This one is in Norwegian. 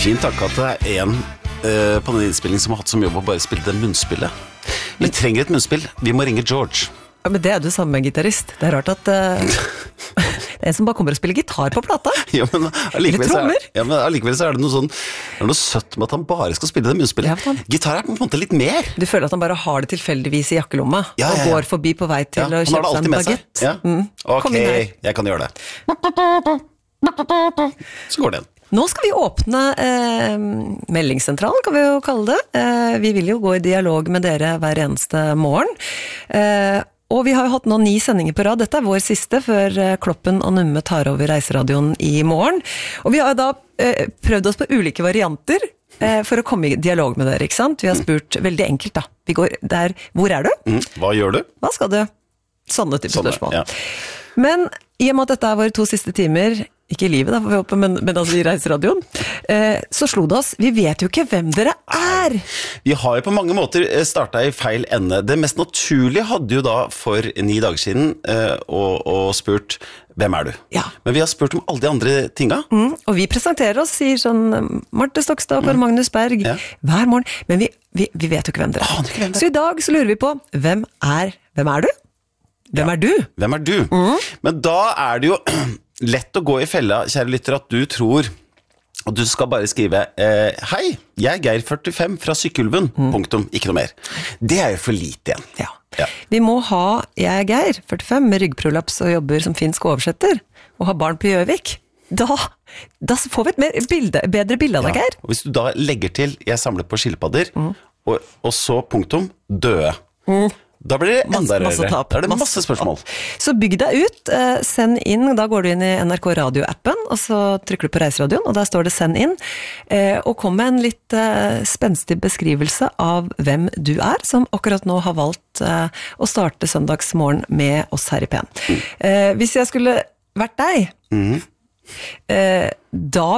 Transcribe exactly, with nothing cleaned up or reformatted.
Fint takk at det er en uh, på den innspillingen som har hatt som jobb å bare spille det munnspillet. Vi trenger et munnspill. Vi må ringe George. Ja, men det er du sammen med en gitarist. Det er rart at uh, det er en som bare kommer og spiller gitar på plata. Ja, men allikevel så, er, ja, men allikevel så er det noe sånn det er noe søtt med at han bare skal spille det munnspillet. Ja, gitar er på en måte litt mer. Du føler at han bare har det tilfeldigvis i jakkelomma, ja, ja, ja. Og går forbi på vei til ja, å kjøpe seg en baguette. Ja. Mm. Ok, jeg kan gjøre det. Så går det igjen. Nå skal vi åpne eh, meldingssentralen, kan vi jo kalle det. Eh, vi vil jo gå i dialog med dere hver eneste morgen. Eh, og vi har jo hatt nå ni sendinger på rad. Dette er vår siste før Kloppen og Numme tar over Reiseradioen i morgen. Og vi har da eh, prøvd oss på ulike varianter eh, for å komme i dialog med dere, ikke sant? Vi har spurt veldig enkelt da. Vi går der, hvor er du? Mm, hva gjør du? Hva skal du? Sånne type Sånne, spørsmål. Ja. Men i og med at dette er våre to siste timer, ikke i livet da, får vi håpe, men, men altså i Reiseradioen, eh, så slo det oss, vi vet jo ikke hvem dere er. Vi har jo på mange måter startet i feil ende. Det mest naturlige hadde jo da for ni dager siden eh, og, og spurt, hvem er du? Ja. Men vi har spurt om alle de andre tinga. Mm, og vi presenterer oss, sier sånn, Marte Stokstad og Kåre Magnus Berg, ja. Hver morgen, men vi, vi, vi vet jo ikke hvem dere er. Ah, hvem så i dag så lurer vi på, hvem er, hvem er du? Hvem ja. er du? Hvem er du? Mm. Men da er det jo lett å gå i fella, kjære lytter, at du tror, og du skal bare skrive eh, hei, jeg er Geir førtifem fra Sykkylven, mm. punktum, ikke noe mer. Det er jo for lite igjen. Ja. Ja. Vi må ha jeg er Geir førtifem med ryggprolaps og jobber som finsk oversetter, og har barn på Gjøvik. Da, da får vi et mer bilde, bedre bilde av deg, Geir. Ja. Og hvis du da legger til jeg samler på skilpadder, mm. og, og så punktum, døde. Mm. Da blir det enda rørere. Da er det masse, masse spørsmål. Så bygg deg ut, send inn, da går du inn i N R K Radio-appen, og så trykker du på Reiseradioen, og der står det send inn, og kom med en litt spenstig beskrivelse av hvem du er, som akkurat nå har valgt å starte søndagsmorgen med oss her i P N. Mm. Hvis jeg skulle vært deg, mm. da